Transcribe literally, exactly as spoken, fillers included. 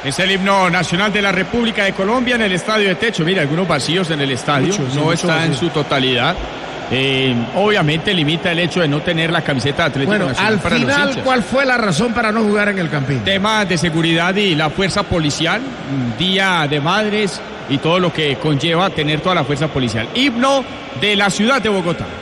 Es el himno nacional de la República de Colombia en el estadio de techo. Mira, algunos vacíos en el estadio, Mucho, sí, no mucho está vacío. en su totalidad. Eh, obviamente limita el hecho de no tener la camiseta de Atlético Bueno, Nacional al para los final, hinchas. ¿cuál fue la razón para no jugar en el Campín? Temas de seguridad y la fuerza policial, día de madres y todo lo que conlleva tener toda la fuerza policial. Himno de la ciudad de Bogotá.